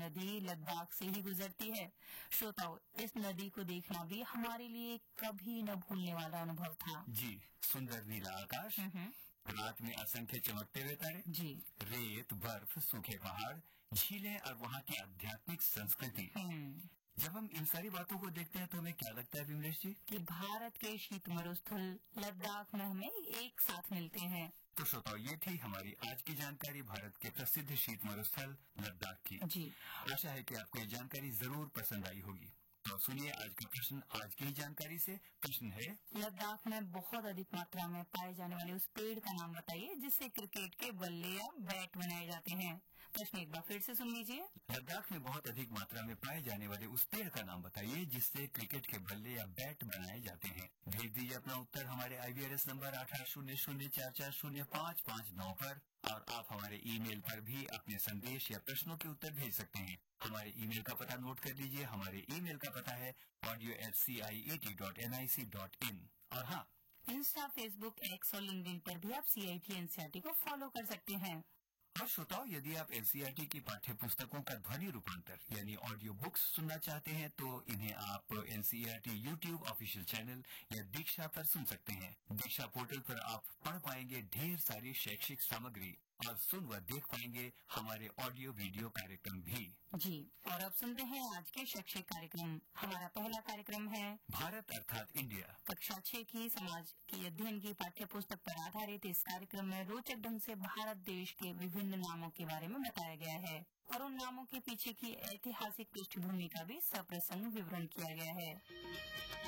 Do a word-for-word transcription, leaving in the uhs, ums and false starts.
नदी लद्दाख से ही गुजरती है। श्रोताओ, इस नदी को देखना भी हमारे लिए कभी न भूलने वाला अनुभव था। जी, सुंदर नीला आकाश, रात में असंख्य चमकते हुए तारे, जी, रेत, बर्फ, सूखे पहाड़, झीलें और वहाँ की आध्यात्मिक संस्कृति। जब हम इन सारी बातों को देखते हैं तो हमें क्या लगता है विमलेश जी? कि भारत के शीत मरुस्थल लद्दाख में हमें एक साथ मिलते हैं। तो श्रोताओ, ये थी हमारी आज की जानकारी भारत के प्रसिद्ध शीत मरुस्थल लद्दाख की। जी, आशा है कि आपको ये जानकारी जरूर पसंद आई होगी। तो सुनिए आज का प्रश्न आज की ही जानकारी से। प्रश्न है, लद्दाख में बहुत अधिक मात्रा में पाए जाने वाले उस पेड़ का नाम बताइए जिससे क्रिकेट के बल्ले या बैट बनाए जाते हैं। प्रश्न एक बार फिर से सुन लीजिए। लद्दाख में बहुत अधिक मात्रा में पाए जाने वाले उस पेड़ का नाम बताइए जिससे क्रिकेट के बल्ले या बैट बनाए जाते हैं। भेज दीजिए अपना उत्तर हमारे आई वी आर एस नंबर आठ आठ शून्य शून्य चार चार शून्य पाँच पाँच नौ पर, और आप हमारे ईमेल पर भी अपने संदेश या प्रश्नों के उत्तर भेज सकते हैं। हमारे ईमेल का पता नोट कर लीजिए। हमारे ईमेल का पता है audio eight C I A T dot N I C dot in. और हाँ, इंस्टा, फेसबुक, एक्स और लिंक्डइन पर भी आप सी I T N C E R T को फॉलो कर सकते हैं। और श्रोताओ, यदि आप N C E R T की पाठ्य पुस्तकों का ध्वनि रूपांतर यानी ऑडियो बुक्स सुनना चाहते हैं तो इन्हें आप N C E R T YouTube official channel या दीक्षा पर सुन सकते हैं। दीक्षा पोर्टल पर आप पढ़ पाएंगे ढेर सारी शैक्षिक सामग्री और सुन व देख पाएंगे हमारे ऑडियो वीडियो कार्यक्रम भी। जी, और अब सुनते हैं आज के शैक्षिक कार्यक्रम। हमारा पहला कार्यक्रम है भारत अर्थात इंडिया। कक्षा छह की समाज की अध्ययन की पाठ्य पुस्तक पर आधारित इस कार्यक्रम में रोचक ढंग से भारत देश के विभिन्न नामों के बारे में बताया गया है और उन नामों के पीछे की ऐतिहासिक पृष्ठभूमि का भी सप्रसंग विवरण किया गया है।